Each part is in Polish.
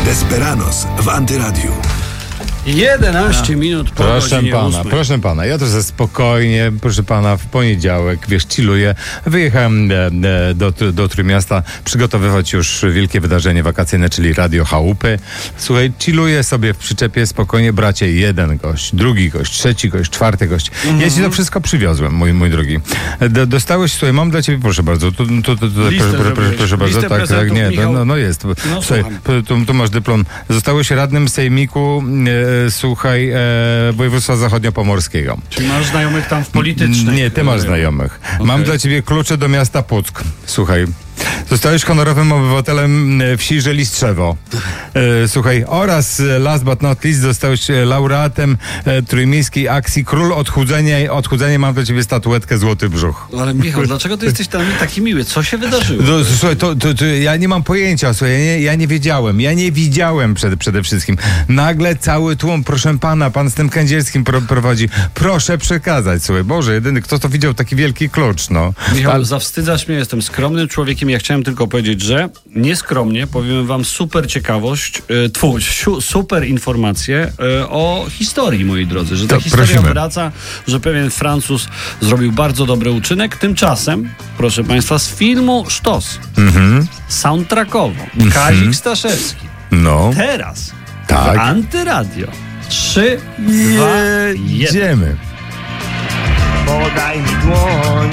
Desperados w Antyradiu. 11 minut po godzinie 8. Proszę pana, ja to ze spokojnie, proszę pana, w poniedziałek, chilluję. Wyjechałem do Trójmiasta przygotowywać już wielkie wydarzenie wakacyjne, czyli Radio Chałupy. Słuchaj, chilluję sobie w przyczepie spokojnie, bracie, jeden gość, drugi gość, trzeci gość, czwarty gość. Ja ci to wszystko przywiozłem, mój drogi. Dostałeś, słuchaj, mam dla ciebie, proszę bardzo, proszę bardzo, tak, nie, no jest. Słuchaj, tu masz dyplom. Zostałeś radnym sejmiku, słuchaj, województwa zachodniopomorskiego. Czy masz znajomych tam w politycznej? Nie, ty masz znajomych. Okay. Mam dla ciebie klucze do miasta Puck. Słuchaj. Zostałeś honorowym obywatelem wsi Żelistrzewo. Słuchaj, oraz last but not least zostałeś laureatem trójmiejskiej akcji Król Odchudzenia. Mam dla ciebie statuetkę Złoty Brzuch. Ale Michał, dlaczego ty jesteś taki miły? Co się wydarzyło? Słuchaj, ja nie mam pojęcia, słuchaj, ja nie wiedziałem. Ja nie widziałem przede wszystkim. Nagle cały tłum, proszę pana, pan z tym Kędzierskim prowadzi. Proszę przekazać, słuchaj, Boże, jedyny, kto to widział taki wielki klucz, no. Michał, zawstydzasz mnie, jestem skromnym człowiekiem. Ja chciałem tylko powiedzieć, że nieskromnie powiem wam super ciekawość, super informacje o historii, moi drodzy, że ta historia wraca, że pewien Francuz zrobił bardzo dobry uczynek. Tymczasem, proszę państwa, z filmu Sztos, soundtrackowo, Kazik Staszewski. No. Teraz tak. W Antyradio 3, 2, 1. Jedziemy. Podaj mi dłoń,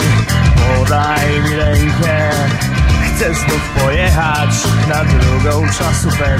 podaj mi rękę. Chcę znów pojechać na drugą czasówkę.